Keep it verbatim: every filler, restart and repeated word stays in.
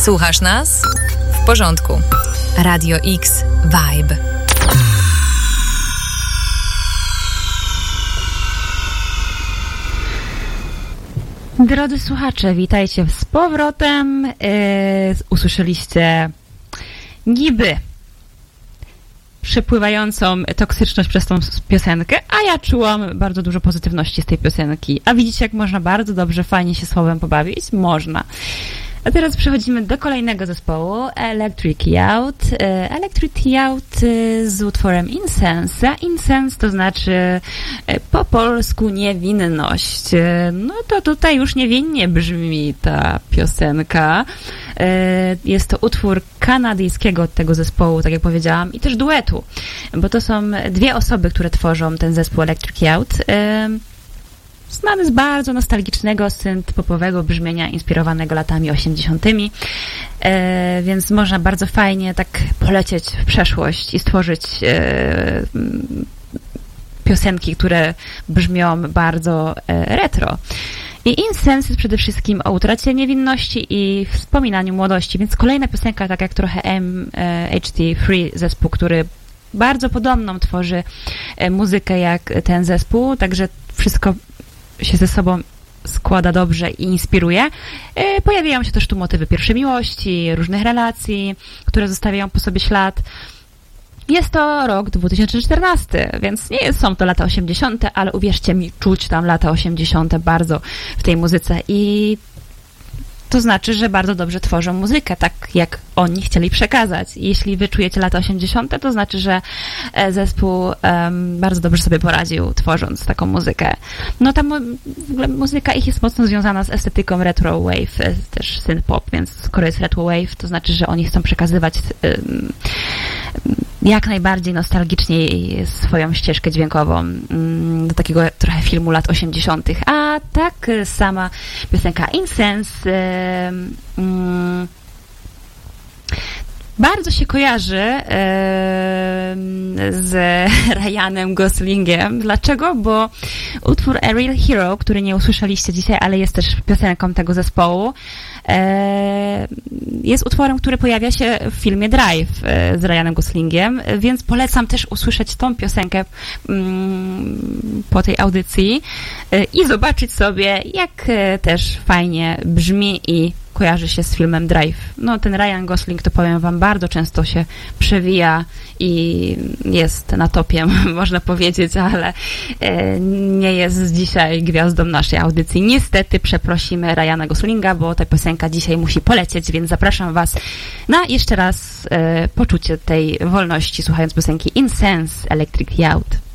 Słuchasz nas? W porządku. Radio X Vibe. Drodzy słuchacze, witajcie z powrotem. Yy, usłyszeliście niby przepływającą toksyczność przez tą piosenkę, a ja czułam bardzo dużo pozytywności z tej piosenki. A widzicie, jak można bardzo dobrze, fajnie się słowem pobawić? Można. A teraz przechodzimy do kolejnego zespołu, Electric Youth. Electric Youth z utworem Incense. Incense to znaczy po polsku niewinność. No to tutaj już niewinnie brzmi ta piosenka. Jest to utwór kanadyjskiego tego zespołu, tak jak powiedziałam, i też duetu, bo to są dwie osoby, które tworzą ten zespół Electric Youth. Znany z bardzo nostalgicznego, synth-popowego brzmienia inspirowanego latami osiemdziesiątymi, e, więc można bardzo fajnie tak polecieć w przeszłość i stworzyć e, piosenki, które brzmią bardzo e, retro. I Incense jest przede wszystkim o utracie niewinności i wspominaniu młodości, więc kolejna piosenka, tak jak trochę M H D Free, zespół, który bardzo podobną tworzy e, muzykę jak ten zespół, także wszystko się ze sobą składa dobrze i inspiruje. Pojawiają się też tu motywy pierwszej miłości, różnych relacji, które zostawiają po sobie ślad. Jest to rok dwa tysiące czternasty, więc nie są to lata osiemdziesiąte, ale uwierzcie mi, czuć tam lata osiemdziesiąte bardzo w tej muzyce i to znaczy, że bardzo dobrze tworzą muzykę, tak jak oni chcieli przekazać. Jeśli wy czujecie lata osiemdziesiąte, to znaczy, że zespół um, bardzo dobrze sobie poradził, tworząc taką muzykę. No ta mu- w ogóle muzyka ich jest mocno związana z estetyką retro wave, też synth-pop, więc skoro jest retro wave, to znaczy, że oni chcą przekazywać um, jak najbardziej nostalgicznie swoją ścieżkę dźwiękową um, do takiego trochę filmu lat osiemdziesiątych. A tak sama piosenka Incense um, bardzo się kojarzy e, z Ryanem Goslingiem. Dlaczego? Bo utwór A Real Hero, który nie usłyszeliście dzisiaj, ale jest też piosenką tego zespołu, e, jest utworem, który pojawia się w filmie Drive e, z Ryanem Goslingiem, więc polecam też usłyszeć tą piosenkę mm, po tej audycji e, i zobaczyć sobie, jak e, też fajnie brzmi i kojarzy się z filmem Drive. No ten Ryan Gosling, to powiem wam, bardzo często się przewija i jest na topie, można powiedzieć, ale e, nie jest dzisiaj gwiazdą naszej audycji. Niestety przeprosimy Ryana Goslinga, bo ta piosenka dzisiaj musi polecieć, więc zapraszam was na jeszcze raz e, poczucie tej wolności, słuchając piosenki Incense Electric Youth.